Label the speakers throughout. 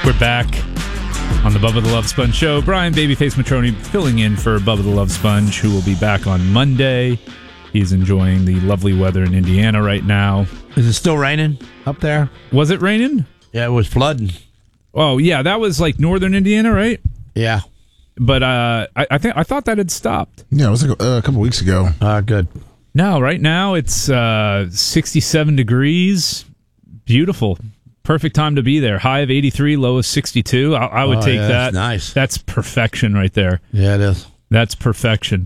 Speaker 1: We're back on the Bubba the Love Sponge show. Brian Babyface Matroni filling in for Bubba the Love Sponge, who will be back on Monday. He's enjoying the lovely weather in Indiana right now.
Speaker 2: Is it still raining up there?
Speaker 1: Was it raining?
Speaker 2: Yeah, it was flooding.
Speaker 1: Oh, yeah, that was like northern Indiana, right?
Speaker 2: Yeah.
Speaker 1: But I thought that had stopped.
Speaker 3: Yeah, it was like a couple weeks ago.
Speaker 2: Good.
Speaker 1: No, right now it's 67 degrees. Beautiful. Perfect time to be there. High of 83, low of 62. I would take that.
Speaker 2: That's nice.
Speaker 1: That's perfection right there.
Speaker 2: Yeah, it is.
Speaker 1: That's perfection.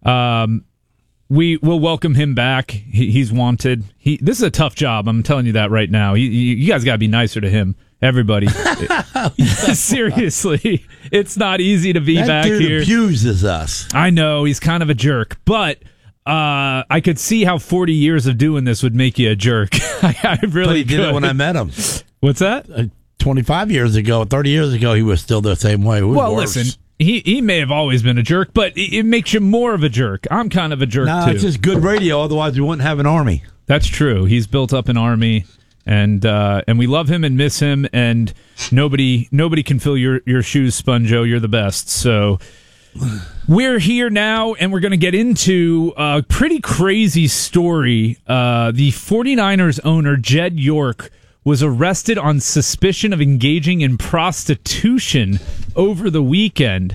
Speaker 1: We will welcome him back. He's wanted. This is a tough job. I'm telling you that right now. You guys got to be nicer to him. Everybody. Seriously. It's not easy to be back
Speaker 2: dude
Speaker 1: here.
Speaker 2: Abuses us.
Speaker 1: I know. He's kind of a jerk. But I could see how 40 years of doing this would make you a jerk. I really
Speaker 2: But he did
Speaker 1: could.
Speaker 2: it when I met him.
Speaker 1: What's that?
Speaker 2: 25 years ago, 30 years ago, he was still the same way. It was worse.
Speaker 1: Listen, he may have always been a jerk, but it makes you more of a jerk. I'm kind of a jerk, too.
Speaker 2: It's just good radio. Otherwise, we wouldn't have an army.
Speaker 1: That's true. He's built up an army, and we love him and miss him, and nobody can fill your shoes, Sponjo. You're the best. So we're here now, and we're going to get into a pretty crazy story. The 49ers owner, Jed York, was arrested on suspicion of engaging in prostitution over the weekend.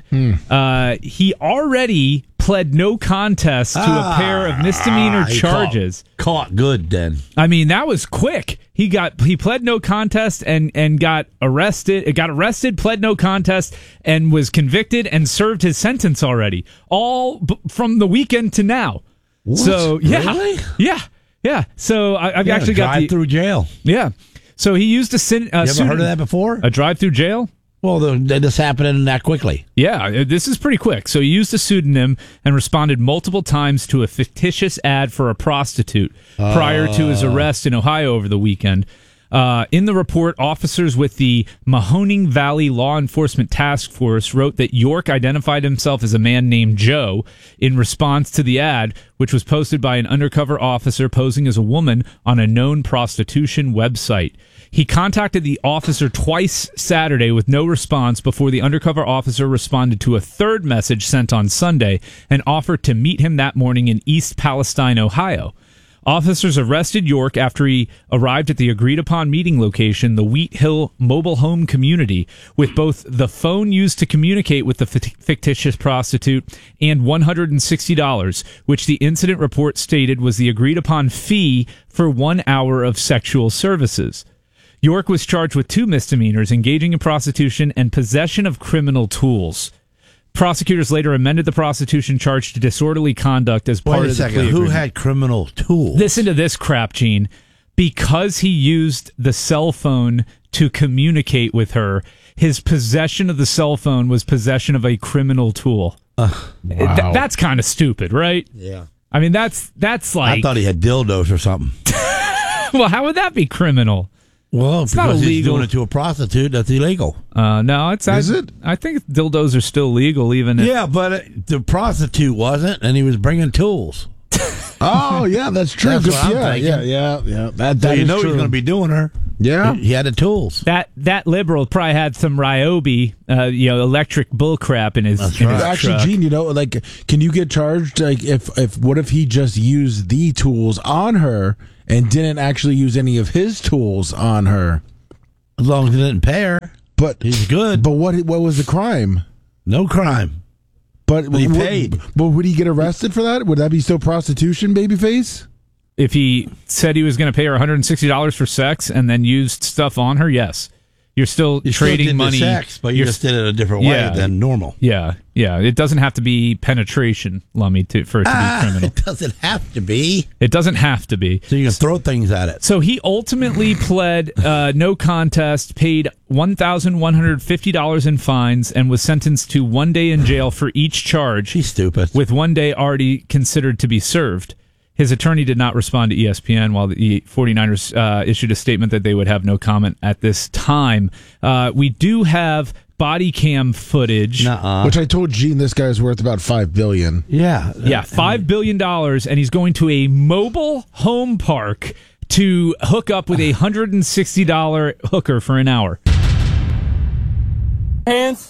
Speaker 1: He already pled no contest to a pair of misdemeanor charges.
Speaker 2: Caught good, then.
Speaker 1: I mean, that was quick. He pled no contest and got arrested. Got arrested, pled no contest, and was convicted and served his sentence already. All from the weekend to now.
Speaker 2: What?
Speaker 1: So yeah,
Speaker 2: Really?
Speaker 1: yeah. So I've actually got the
Speaker 2: through jail.
Speaker 1: Yeah. So he used a
Speaker 2: You ever heard of that before?
Speaker 1: A drive-through jail?
Speaker 2: Well, this happened that quickly.
Speaker 1: Yeah, this is pretty quick. So he used a pseudonym and responded multiple times to a fictitious ad for a prostitute prior to his arrest in Ohio over the weekend. In the report, officers with the Mahoning Valley Law Enforcement Task Force wrote that York identified himself as a man named Joe in response to the ad, which was posted by an undercover officer posing as a woman on a known prostitution website. He contacted the officer twice Saturday with no response before the undercover officer responded to a third message sent on Sunday and offered to meet him that morning in East Palestine, Ohio. Officers arrested York after he arrived at the agreed-upon meeting location, the Wheat Hill Mobile Home Community, with both the phone used to communicate with the fictitious prostitute and $160, which the incident report stated was the agreed-upon fee for 1 hour of sexual services. York was charged with 2 misdemeanors, engaging in prostitution and possession of criminal tools. Prosecutors later amended the prostitution charge to disorderly conduct as part of the plea agreement.
Speaker 2: Who had criminal tools?
Speaker 1: Listen to this crap, Gene. Because he used the cell phone to communicate with her, his possession of the cell phone was possession of a criminal tool.
Speaker 3: Wow.
Speaker 1: That's kind of stupid, right?
Speaker 2: Yeah.
Speaker 1: I mean, that's like...
Speaker 2: I thought he had dildos or something.
Speaker 1: Well, how would that be criminal?
Speaker 2: Well,
Speaker 1: it's not
Speaker 2: because
Speaker 1: illegal.
Speaker 2: He's doing it to a prostitute. That's illegal.
Speaker 1: No,
Speaker 3: Is it?
Speaker 1: I think dildos are still legal, even if...
Speaker 2: Yeah, but the prostitute wasn't, and he was bringing tools.
Speaker 3: Oh, yeah, that's true.
Speaker 2: That's what I'm thinking.
Speaker 3: Yeah. That
Speaker 2: So you
Speaker 3: is
Speaker 2: know
Speaker 3: true.
Speaker 2: he's going to be doing her.
Speaker 3: Yeah.
Speaker 2: He had the tools.
Speaker 1: That liberal probably had some Ryobi, electric bullcrap in his
Speaker 3: Actually,
Speaker 1: truck.
Speaker 3: Gene, like, can you get charged? Like, what if he just used the tools on her and didn't actually use any of his tools on her?
Speaker 2: As long as he didn't pay her,
Speaker 3: But
Speaker 2: he's good.
Speaker 3: But what was the crime?
Speaker 2: No crime.
Speaker 3: But
Speaker 2: he paid.
Speaker 3: But would he get arrested for that? Would that be still prostitution, babyface?
Speaker 1: If he said he was going to pay her $160 for sex and then used stuff on her, yes. You're still
Speaker 2: You
Speaker 1: trading
Speaker 2: still did
Speaker 1: money.
Speaker 2: the sex, but you just did it a different way than normal.
Speaker 1: Yeah. It doesn't have to be penetration, Lummy, for it to be criminal.
Speaker 2: It doesn't have to be.
Speaker 1: It doesn't have to be.
Speaker 2: So you can throw things at it.
Speaker 1: So he ultimately pled no contest, paid $1,150 in fines, and was sentenced to 1 day in jail for each charge.
Speaker 2: He's stupid.
Speaker 1: With 1 day already considered to be served. His attorney did not respond to ESPN, while the 49ers issued a statement that they would have no comment at this time. We do have body cam footage.
Speaker 3: Which I told Gene this guy's worth about $5 billion.
Speaker 2: Yeah.
Speaker 1: $5 billion, and he's going to a mobile home park to hook up with a $160 hooker for an hour.
Speaker 4: Hands.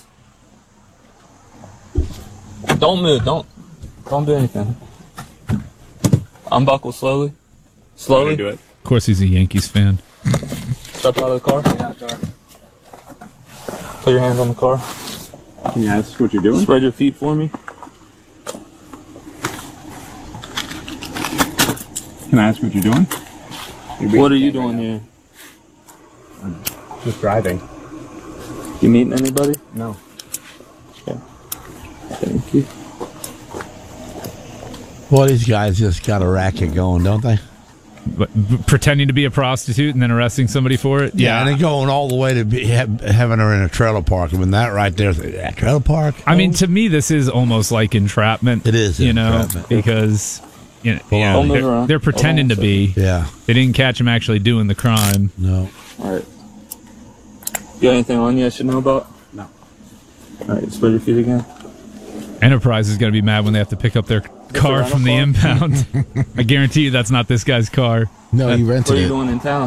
Speaker 4: Don't move. Don't do anything. Unbuckle slowly. Slowly.
Speaker 5: Do it.
Speaker 1: Of course, he's a Yankees fan.
Speaker 4: Step out of the car. Put your hands on the car.
Speaker 5: Can you ask what you're doing?
Speaker 4: Spread your feet for me.
Speaker 5: Can I ask what you're doing?
Speaker 4: What are you doing here?
Speaker 5: Just driving.
Speaker 4: You meeting anybody?
Speaker 5: No.
Speaker 4: Okay. Thank you.
Speaker 2: Well, these guys just got a racket going, don't they?
Speaker 1: But pretending to be a prostitute and then arresting somebody for it.
Speaker 2: And they're going all the way to having her in a trailer park. I mean, that right there, that trailer park.
Speaker 1: I mean, to me, this is almost like entrapment.
Speaker 2: It is entrapment.
Speaker 1: Because
Speaker 4: Don't move around.
Speaker 1: they're pretending to be.
Speaker 2: Yeah.
Speaker 1: They didn't catch him actually doing the crime.
Speaker 2: No.
Speaker 4: All right. You got anything on you I should know about?
Speaker 5: No.
Speaker 4: All right. Spread your feet again.
Speaker 1: Enterprise is going to be mad when they have to pick up their car
Speaker 4: rental
Speaker 1: from the
Speaker 4: car?
Speaker 1: impound. I guarantee you that's not this guy's car.
Speaker 3: No, he
Speaker 4: What
Speaker 3: rented
Speaker 4: are you
Speaker 3: it.
Speaker 4: doing in town?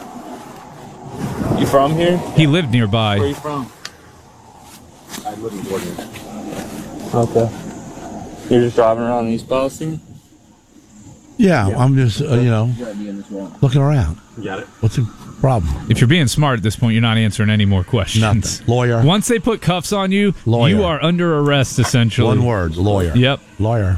Speaker 4: You from here?
Speaker 1: He lived
Speaker 4: Where are
Speaker 1: nearby.
Speaker 4: you from?
Speaker 5: I live in Jordan.
Speaker 4: Okay. You're just driving around East Palestine?
Speaker 2: Yeah, I'm just, looking around.
Speaker 5: You got it.
Speaker 2: What's the problem?
Speaker 1: If you're being smart at this point, you're not answering any more questions.
Speaker 2: Nothing. Lawyer.
Speaker 1: Once they put cuffs on you,
Speaker 2: Lawyer.
Speaker 1: you are under arrest, essentially.
Speaker 2: One word, lawyer.
Speaker 1: Yep.
Speaker 2: Lawyer.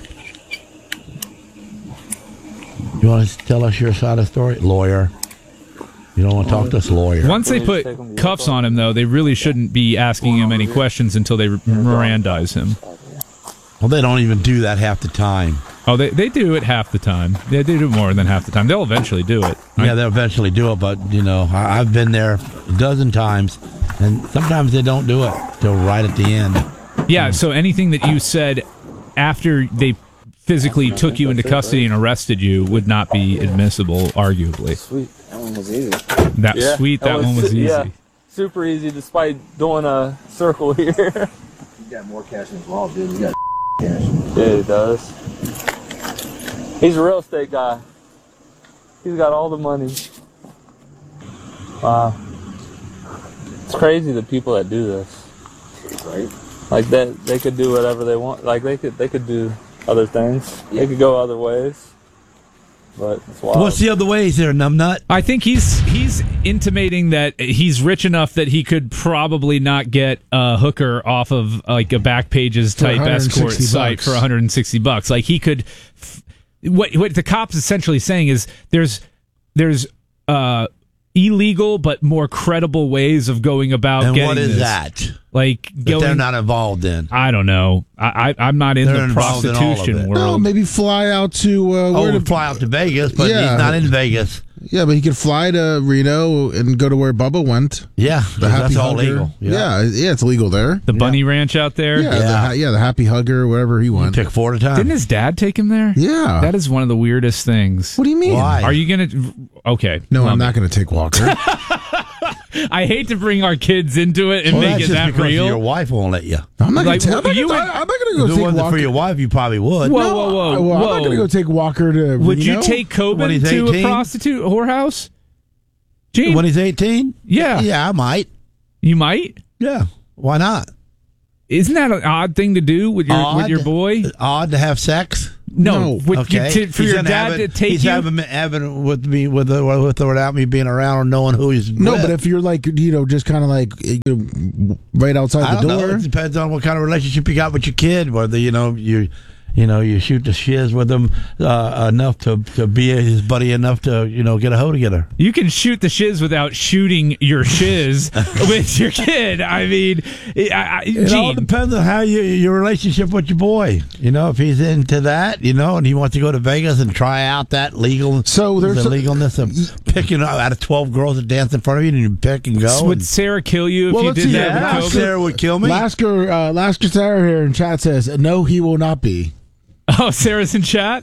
Speaker 2: You want to tell us your side of the story? Lawyer. You don't want to talk to us? Lawyer.
Speaker 1: Once they put cuffs on him, though, they really shouldn't be asking him any questions until they Mirandize him.
Speaker 2: Well, they don't even do that half the time.
Speaker 1: Oh, they do it half the time. They do more than half the time. They'll eventually do it.
Speaker 2: Yeah, they'll eventually do it, but, I've been there a dozen times, and sometimes they don't do it till right at the end.
Speaker 1: Yeah, so anything that you said after they physically took you into custody and arrested you would not be admissible, arguably.
Speaker 4: Sweet. That one was easy.
Speaker 1: That one was easy.
Speaker 4: Yeah, super easy despite doing a circle here.
Speaker 6: You got more cash involved, dude. You got cash.
Speaker 4: Yeah, he does. He's a real estate guy. He's got all the money. Wow. It's crazy the people that do this.
Speaker 6: Right?
Speaker 4: Like that, they could do whatever they want. Like they could do other things. They could go other ways. But it's wild.
Speaker 2: What's the other ways there, numbnut?
Speaker 1: I think he's intimating that he's rich enough that he could probably not get a hooker off of like a Backpages type escort site for $160. Like he could. What the cops essentially saying is there's illegal but more credible ways of going about
Speaker 2: And
Speaker 1: getting
Speaker 2: what is
Speaker 1: this.
Speaker 2: that?
Speaker 1: Like
Speaker 2: That they're not involved in.
Speaker 1: I don't know. I'm not in
Speaker 2: They're
Speaker 1: the
Speaker 2: involved in all of
Speaker 1: prostitution
Speaker 2: it.
Speaker 1: world.
Speaker 3: No, maybe fly out to
Speaker 2: Fly out to Vegas, but
Speaker 3: Yeah.
Speaker 2: he's not in Vegas.
Speaker 3: Yeah, but he could fly to Reno and go to where Bubba went.
Speaker 2: Yeah,
Speaker 3: The Happy
Speaker 2: that's all
Speaker 3: Hugger.
Speaker 2: legal.
Speaker 3: Yeah, it's legal there.
Speaker 1: The Bunny Ranch out there.
Speaker 3: Yeah, the Happy Hugger, wherever he went.
Speaker 2: Pick 4 at a time.
Speaker 1: Didn't his dad take him there?
Speaker 3: Yeah.
Speaker 1: That is one of the weirdest things.
Speaker 3: What do you mean?
Speaker 2: Why?
Speaker 1: Are you going to... Okay.
Speaker 3: No,
Speaker 1: Lumby.
Speaker 3: I'm not going to take Walker.
Speaker 1: I hate to bring our kids into it and
Speaker 2: Well,
Speaker 1: make
Speaker 2: that's
Speaker 1: it
Speaker 2: just
Speaker 1: that
Speaker 2: because
Speaker 1: real.
Speaker 2: Your wife won't let you.
Speaker 3: I'm not
Speaker 1: Like,
Speaker 3: going to
Speaker 1: you would-
Speaker 3: go
Speaker 2: If
Speaker 3: take
Speaker 2: it wasn't
Speaker 3: Walker.
Speaker 2: for your wife, you probably would.
Speaker 1: Whoa,
Speaker 3: No,
Speaker 1: whoa.
Speaker 3: I'm not going to go take Walker to
Speaker 1: Would you
Speaker 3: Reno.
Speaker 1: take
Speaker 2: When
Speaker 1: Coben
Speaker 2: he's
Speaker 1: to a
Speaker 2: 18?
Speaker 1: prostitute whorehouse? Gene,
Speaker 2: When he's 18?
Speaker 1: Yeah.
Speaker 2: Yeah, I might.
Speaker 1: you might.
Speaker 2: Yeah. Why not?
Speaker 1: Isn't that an odd thing to do with your boy?
Speaker 2: Odd to have sex?
Speaker 3: No.
Speaker 1: For
Speaker 2: He's
Speaker 1: your
Speaker 2: gonna
Speaker 1: dad
Speaker 2: have
Speaker 1: to
Speaker 2: it-
Speaker 1: take
Speaker 2: he's
Speaker 1: you?
Speaker 2: having with me with or without me being around or knowing who he's
Speaker 3: No,
Speaker 2: with.
Speaker 3: but if you're like, just kind of like right outside
Speaker 2: I
Speaker 3: the
Speaker 2: don't
Speaker 3: door.
Speaker 2: know. It depends on what kind of relationship you got with your kid. Whether you shoot the shiz with him enough to be his buddy enough to get a hoe together.
Speaker 1: You can shoot the shiz without shooting your shiz with your kid. I mean,
Speaker 2: It all depends on how your relationship with your boy. If he's into that, and he wants to go to Vegas and try out that legal.
Speaker 3: So there's
Speaker 2: the legalness of picking out of 12 girls that dance in front of you, and you pick and go.
Speaker 1: would Sarah kill you if
Speaker 3: Well,
Speaker 1: you
Speaker 3: let's
Speaker 1: did
Speaker 3: see.
Speaker 1: that
Speaker 3: Yeah,
Speaker 1: with Coben?
Speaker 2: Sarah would kill me.
Speaker 3: Lasker Sarah here in chat says, no, he will not be.
Speaker 1: Oh, Sarah's in chat?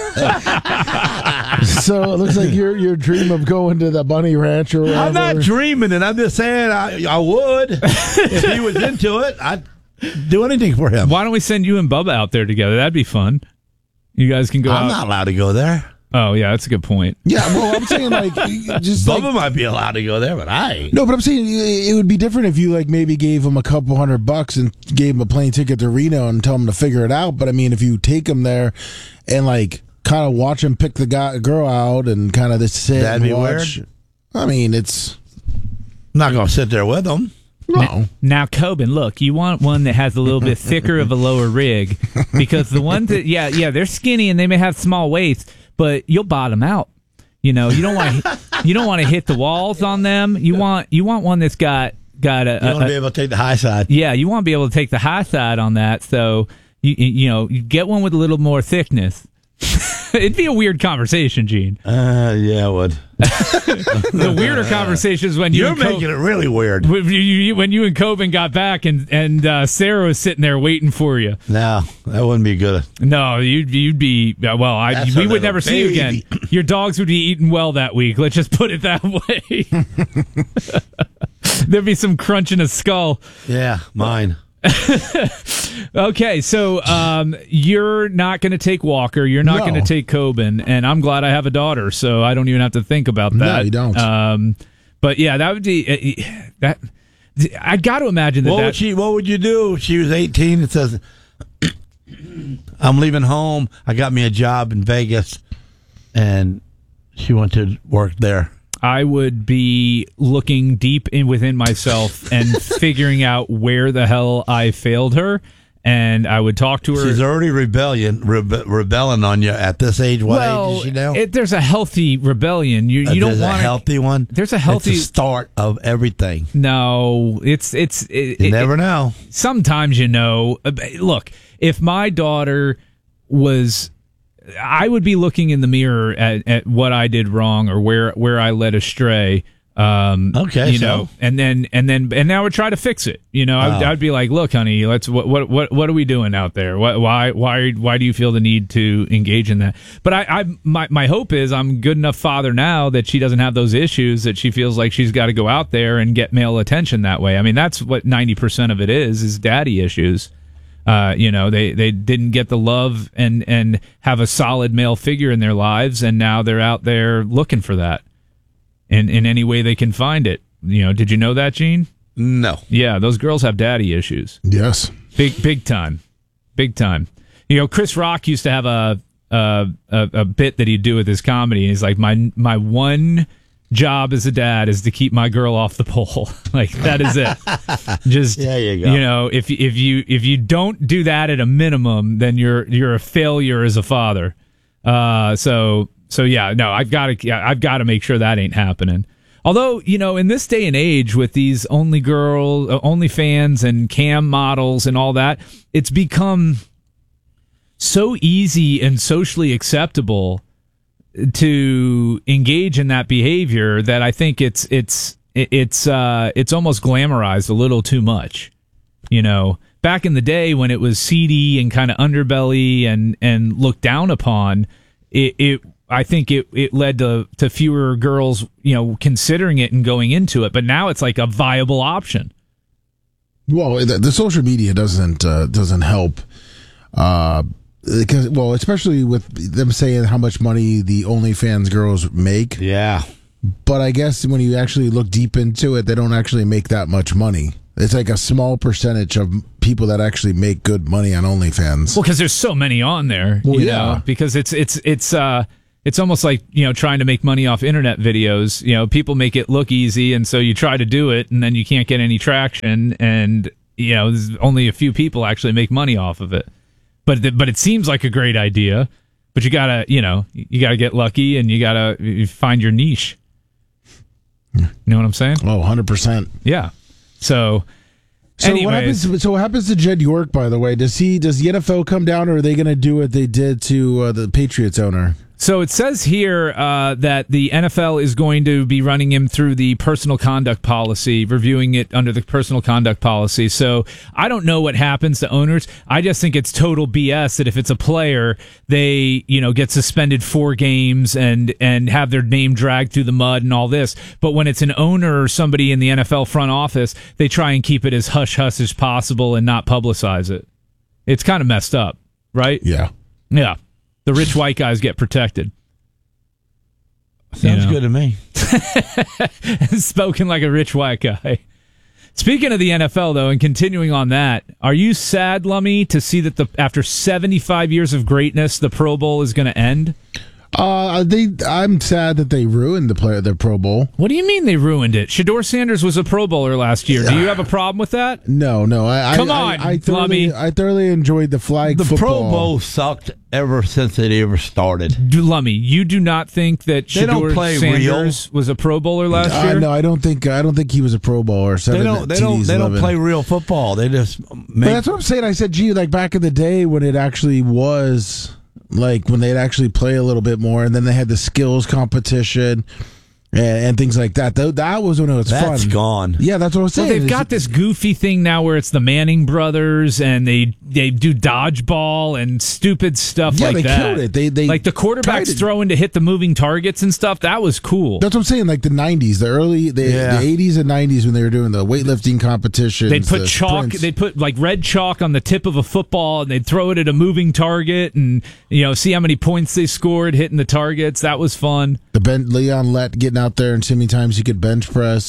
Speaker 3: So it looks like your dream of going to the Bunny Ranch or whatever.
Speaker 2: I'm not dreaming it. I'm just saying I would if he was into it. I'd do anything for him.
Speaker 1: Why don't we send you and Bubba out there together? That'd be fun. You guys can go
Speaker 2: I'm
Speaker 1: out.
Speaker 2: not allowed to go there.
Speaker 1: Oh, yeah, that's a good point.
Speaker 3: Yeah, well, I'm saying like just like
Speaker 2: Bubba might be allowed to go there, but I ain't.
Speaker 3: no, but I'm saying it would be different if you like maybe gave him a couple $100 and gave him a plane ticket to Reno and tell him to figure it out. But I mean, if you take him there and like kind of watch him pick the girl out and kind of just sit
Speaker 2: That'd
Speaker 3: and
Speaker 2: be
Speaker 3: watch.
Speaker 2: weird.
Speaker 3: I mean, it's
Speaker 2: I'm not going to sit there with him.
Speaker 3: no.
Speaker 1: Now, Coben, look, you want one that has a little bit thicker of a lower rig, because the ones that, yeah, they're skinny and they may have small waists, but you'll bottom out. You know, you don't want to hit the walls on them. You want one that's got a.
Speaker 2: You want to be able to take the high side.
Speaker 1: Yeah, you want to be able to take the high side on that. So you get one with a little more thickness. It'd be a weird conversation, Gene.
Speaker 2: Yeah, it would.
Speaker 1: The weirder conversation is when
Speaker 2: You're making it really weird.
Speaker 1: when you and Coben got back and Sarah was sitting there waiting for you.
Speaker 2: No, that wouldn't be good.
Speaker 1: No, you'd be
Speaker 2: That's
Speaker 1: we
Speaker 2: a
Speaker 1: would
Speaker 2: little
Speaker 1: never see you again.
Speaker 2: baby.
Speaker 1: Your dogs would be eating well that week. Let's just put it that way. There'd be some crunch in his skull.
Speaker 2: Yeah, mine.
Speaker 1: Okay, so you're not going to take Walker. You're not
Speaker 3: No.
Speaker 1: going to take Coben, and I'm glad I have a daughter, so I don't even have to think about that.
Speaker 3: No, you don't.
Speaker 1: But yeah, that would be that. I got to imagine that.
Speaker 2: What would you do if she was 18 and says, I'm leaving home. I got me a job in Vegas, and she went to work there.
Speaker 1: I would be looking deep in within myself and figuring out where the hell I failed her, and I would talk to her.
Speaker 2: She's already rebelling on you at this age. What age is she now?
Speaker 1: There's a healthy rebellion. You don't
Speaker 2: There's
Speaker 1: want
Speaker 2: a healthy one.
Speaker 1: There's a healthy
Speaker 2: It's the start of everything.
Speaker 1: No,
Speaker 2: You never know.
Speaker 1: Sometimes look, if my daughter was, I would be looking in the mirror at what I did wrong or where I led astray.
Speaker 2: Okay,
Speaker 1: you know, and now I would try to fix it. You know, I'd be like, look, honey, let's what are we doing out there? Why do you feel the need to engage in that? But my hope is I'm good enough father now that she doesn't have those issues, that she feels like she's got to go out there and get male attention that way. I mean, that's what 90% of it is daddy issues. You know, they didn't get the love and have a solid male figure in their lives, and now they're out there looking for that in any way they can find it. You know, did you know that, Gene?
Speaker 2: No.
Speaker 1: Yeah, those girls have daddy issues.
Speaker 3: Yes.
Speaker 1: Big time. You know, Chris Rock used to have a bit that he'd do with his comedy. He's like, my one job as a dad is to keep my girl off the pole. Like, that is it. Just
Speaker 2: There you go.
Speaker 1: You know, if you don't do that at a minimum, then you're a failure as a father. So yeah, no, I've got to make sure that ain't happening. Although, you know, in this day and age with these OnlyFans and cam models and all that, it's become so easy and socially acceptable to engage in that behavior that I think it's almost glamorized a little too much. You know, back in the day when it was seedy and kind of underbelly and looked down upon, I think it led to fewer girls, you know, considering it and going into it. But now it's like a viable option.
Speaker 3: Well, the social media doesn't help. Because, well, especially with them saying how much money the OnlyFans girls make.
Speaker 2: Yeah.
Speaker 3: But I guess when you actually look deep into it, they don't actually make that much money. It's like a small percentage of people that actually make good money on OnlyFans.
Speaker 1: Well, because there's so many on there,
Speaker 3: Well,
Speaker 1: you
Speaker 3: yeah.
Speaker 1: know, because it's almost like, you know, trying to make money off internet videos. You know, people make it look easy, and so you try to do it, and then you can't get any traction, and, you know, there's only a few people actually make money off of it. But it seems like a great idea, but you gotta get lucky, and you gotta find your niche. You know what I'm saying?
Speaker 3: Oh, 100%.
Speaker 1: Yeah. So anyways,
Speaker 3: what happens to Jed York, by the way? Does the NFL come down, or are they going to do what they did to the Patriots owner?
Speaker 1: So it says here that the NFL is going to be running him through the personal conduct policy, reviewing it under the personal conduct policy. So I don't know what happens to owners. I just think it's total BS that if it's a player, they, you know, get suspended 4 games and have their name dragged through the mud and all this. But when it's an owner or somebody in the NFL front office, they try and keep it as hush-hush as possible and not publicize it. It's kind of messed up, right?
Speaker 3: Yeah.
Speaker 1: Yeah. The rich white guys get protected.
Speaker 2: Sounds good to me.
Speaker 1: Spoken like a rich white guy. Speaking of the NFL, though, and continuing on that, are you sad, Lummy, to see that after 75 years of greatness, the Pro Bowl is going to end?
Speaker 3: I'm sad that they ruined the Pro Bowl.
Speaker 1: What do you mean they ruined it? Shedeur Sanders was a Pro Bowler last year. Do you have a problem with that?
Speaker 3: No.
Speaker 1: Come on,
Speaker 3: I thoroughly enjoyed the flag football.
Speaker 2: The Pro Bowl sucked ever since it ever started.
Speaker 1: Lummy, you do not think that Shedeur Sanders was a Pro Bowler last year?
Speaker 3: No, I don't think he was a Pro Bowler.
Speaker 2: They don't play real football. They just
Speaker 3: But that's what I'm saying. I said, gee, like back in the day when it actually was. Like when they'd actually play a little bit more, and then they had the skills competition and things like that. That was when it was fun.
Speaker 2: That's gone.
Speaker 3: Yeah, that's what I was saying.
Speaker 1: Well, they've got this goofy thing now where it's the Manning brothers, and they do dodgeball and stupid stuff like that.
Speaker 3: Yeah, they killed it. They
Speaker 1: like the quarterbacks throwing to hit the moving targets and stuff. That was cool.
Speaker 3: That's what I'm saying. Like the 90s, the 80s and 90s when they were doing the weightlifting competitions.
Speaker 1: They'd put chalk. They'd put like red chalk on the tip of a football, and they'd throw it at a moving target, and see how many points they scored hitting the targets. That was fun.
Speaker 3: Leon Lett getting out there and see how many times you could bench press,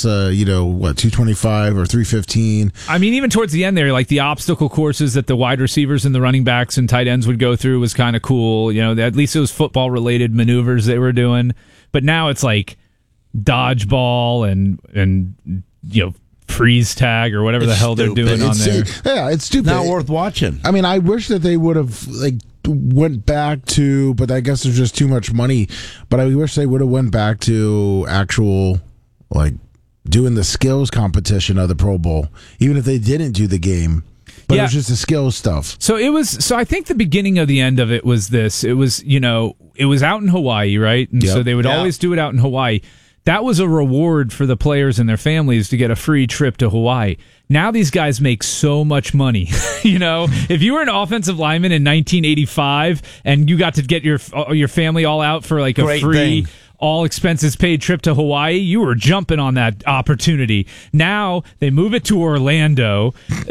Speaker 3: 225 or 315.
Speaker 1: I mean, even towards the end there, like the obstacle courses that the wide receivers and the running backs and tight ends would go through was kind of cool. At least it was football-related maneuvers they were doing. But now it's like dodgeball and freeze tag or whatever the hell they're doing on there.
Speaker 3: Yeah, it's stupid.
Speaker 2: Not worth watching.
Speaker 3: I mean, I wish that they would have went back to, but I guess there's just too much money. But I wish they would have went back to actual doing the skills competition of the Pro Bowl, even if they didn't do the game. But it was just the skills stuff.
Speaker 1: So I think the beginning of the end of it was this. It was it was out in Hawaii, right? And so they would always do it out in Hawaii. That was a reward for the players and their families to get a free trip to Hawaii. Now these guys make so much money. If you were an offensive lineman in 1985 and you got to get your family all out for like a free, all expenses paid trip to Hawaii, you were jumping on that opportunity. Now they move it to Orlando.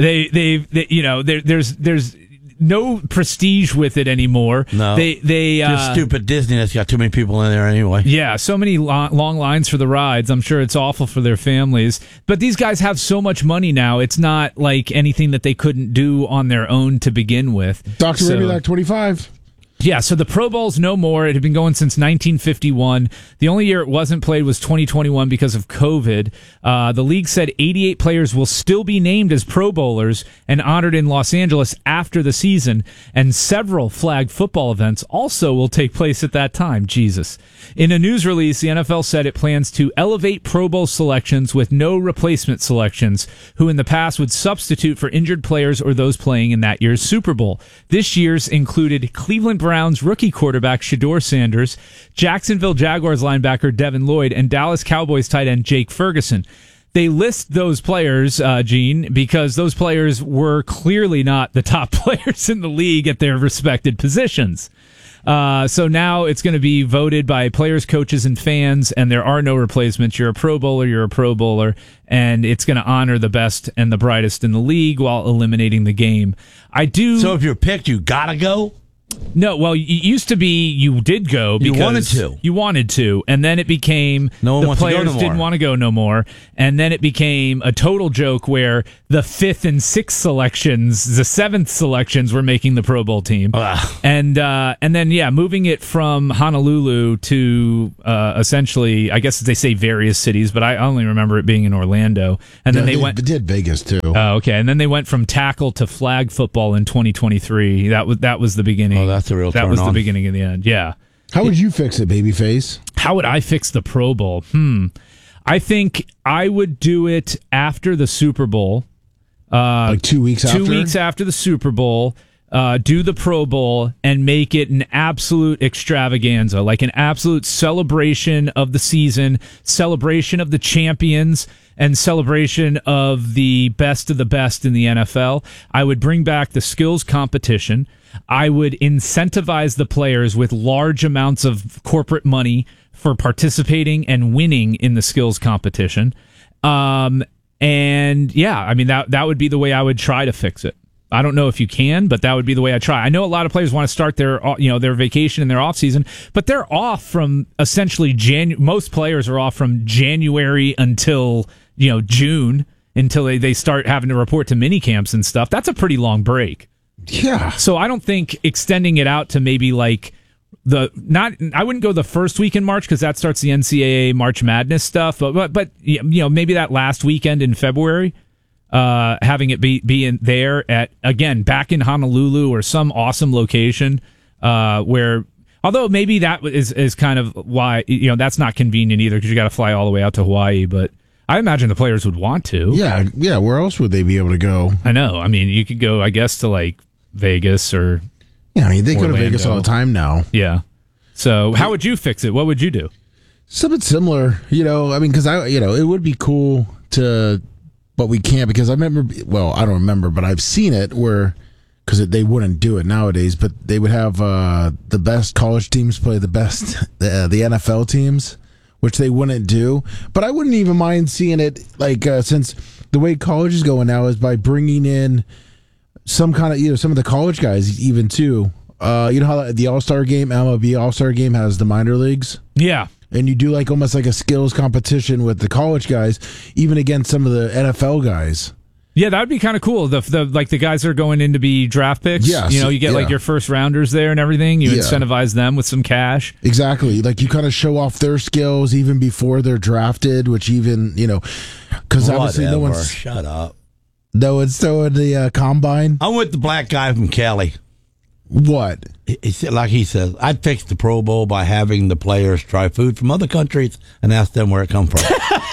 Speaker 1: There's no prestige with it anymore.
Speaker 2: No, just stupid Disney that's got too many people in there anyway.
Speaker 1: Yeah, so many long lines for the rides. I'm sure it's awful for their families. But these guys have so much money now. It's not like anything that they couldn't do on their own to begin with.
Speaker 3: Dr. Rabiulac 25.
Speaker 1: Yeah, so the Pro Bowl's no more. It had been going since 1951. The only year it wasn't played was 2021 because of COVID. The league said 88 players will still be named as Pro Bowlers and honored in Los Angeles after the season, and several flag football events also will take place at that time. Jesus. In a news release, the NFL said it plans to elevate Pro Bowl selections with no replacement selections, who in the past would substitute for injured players or those playing in that year's Super Bowl. This year's included Cleveland Browns rookie quarterback Shedeur Sanders, Jacksonville Jaguars linebacker Devin Lloyd, and Dallas Cowboys tight end Jake Ferguson. They list those players, Gene, because those players were clearly not the top players in the league at their respected positions. So now it's going to be voted by players, coaches, and fans, and there are no replacements. You're a Pro Bowler, and it's going to honor the best and the brightest in the league while eliminating the game.
Speaker 2: So if you're picked, you gotta go?
Speaker 1: No, well, it used to be you did go because you wanted to, and then it became the players didn't want to go no more, and then it became a total joke where the 5th and 6th selections, the 7th selections were making the Pro Bowl team, and then moving it from Honolulu to essentially, I guess they say various cities, but I only remember it being in Orlando, and then they
Speaker 3: did Vegas too.
Speaker 1: Oh, okay, and then they went from tackle to flag football in 2023. That was the beginning.
Speaker 2: Oh, that's the real
Speaker 1: That was the beginning of the end. Yeah.
Speaker 3: How would you fix it, babyface?
Speaker 1: How would I fix the Pro Bowl? I think I would do it after the Super Bowl.
Speaker 3: 2 weeks after?
Speaker 1: 2 weeks after the Super Bowl. Do the Pro Bowl and make it an absolute extravaganza, like an absolute celebration of the season, celebration of the champions, and celebration of the best in the NFL. I would bring back the skills competition. I would incentivize the players with large amounts of corporate money for participating and winning in the skills competition. That would be the way I would try to fix it. I don't know if you can, but that would be the way I try. I know a lot of players want to start their vacation in their off season, but they're off from essentially most players are off from January until June, until they start having to report to mini camps and stuff. That's a pretty long break.
Speaker 3: Yeah.
Speaker 1: So I don't think extending it out to maybe like I wouldn't go the first week in March because that starts the NCAA March Madness stuff. But maybe that last weekend in February, having it be in there back in Honolulu or some awesome location where. Although maybe that is kind of why that's not convenient either because you got to fly all the way out to Hawaii, but. I imagine the players would want to.
Speaker 3: Yeah. Where else would they be able to go?
Speaker 1: I know. I mean, you could go, I guess, to like Vegas or.
Speaker 3: Yeah, I mean, they go to
Speaker 1: Orlando.
Speaker 3: Vegas all the time now.
Speaker 1: Yeah. So, how would you fix it? What would you do?
Speaker 3: Something similar, I mean, because it would be cool to, but we can't because I remember. Well, I don't remember, but I've seen it where because they wouldn't do it nowadays, but they would have the best college teams play the best the NFL teams. Which they wouldn't do, but I wouldn't even mind seeing it since the way college is going now is by bringing in some kind of some of the college guys even too. You know how the All-Star game, MLB All-Star game has the minor leagues?
Speaker 1: Yeah.
Speaker 3: And you do almost like a skills competition with the college guys, even against some of the NFL guys.
Speaker 1: Yeah, that would be kind of cool. The guys that are going in to be draft picks.
Speaker 3: Yes,
Speaker 1: you get your first rounders there and everything. You incentivize them with some cash.
Speaker 3: Exactly. You kind of show off their skills even before they're drafted, which even because obviously no one's
Speaker 2: shut up.
Speaker 3: No one's throwing the combine.
Speaker 2: I'm with the black guy from Cali.
Speaker 3: What?
Speaker 2: He said, like he says, I'd fix the Pro Bowl by having the players try food from other countries and ask them where it come from.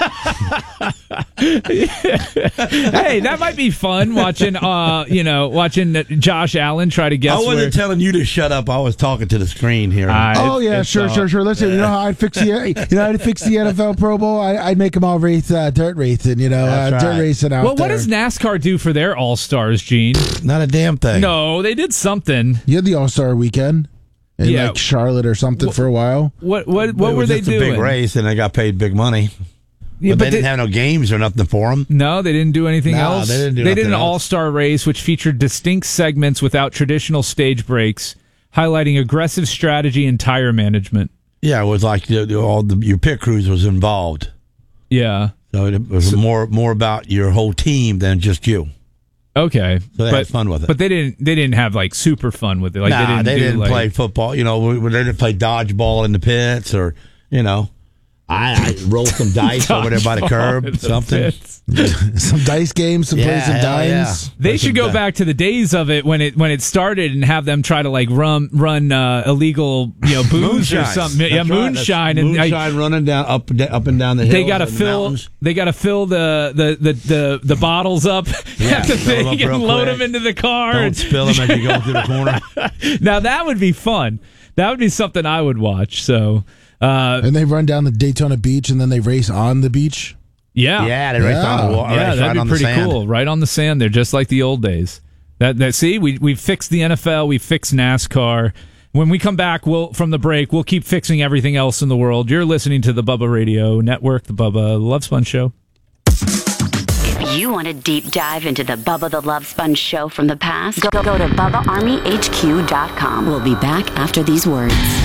Speaker 1: Hey, that might be fun watching Josh Allen try to guess.
Speaker 2: I wasn't telling you to shut up. I was talking to the screen here.
Speaker 3: Sure. Listen, you know how I'd fix the NFL Pro Bowl? I'd make them all race dirt racing. Dirt racing out there.
Speaker 1: Well, what does NASCAR do for their All Stars, Gene?
Speaker 2: Not a damn thing.
Speaker 1: No, they did something.
Speaker 3: You had the All-Star weekend in Charlotte or something for a while.
Speaker 1: What were they doing?
Speaker 2: It was a big race, and they got paid big money.
Speaker 1: Yeah,
Speaker 2: but they didn't have no games or nothing for them.
Speaker 1: No, they didn't do anything else.
Speaker 2: They did an
Speaker 1: all-star race, which featured distinct segments without traditional stage breaks, highlighting aggressive strategy and tire management.
Speaker 2: Yeah, it was like your pit crews was involved.
Speaker 1: Yeah.
Speaker 2: So it was more about your whole team than just you.
Speaker 1: Okay,
Speaker 2: so they had fun with it,
Speaker 1: but they didn't have super fun with it.
Speaker 2: They didn't play football. They didn't play dodgeball in the pits, or I rolled some dice over there by the curb, something.
Speaker 3: Some dice games, play some dimes. Yeah.
Speaker 1: They should go back to the days of it when it started and have them try to run illegal booze or something.
Speaker 2: That's
Speaker 1: moonshine
Speaker 2: right. Moonshine running down up and down the hills.
Speaker 1: They got to fill the bottles up at the thing and load them into the car.
Speaker 2: Don't spill them as you go through the corner.
Speaker 1: Now that would be fun. That would be something I would watch. So.
Speaker 3: And they run down the Daytona Beach and then they race on the beach.
Speaker 2: Yeah, they race on the water.
Speaker 1: Yeah, that'd be pretty cool. Right on the sand there, just like the old days. See, we fixed the NFL, we fixed NASCAR. When we come back, from the break, we'll keep fixing everything else in the world. You're listening to the Bubba Radio Network, the Bubba Love Sponge Show.
Speaker 7: If you want a deep dive into the Bubba the Love Sponge Show from the past, go to BubbaArmyHQ.com. We'll be back after these words.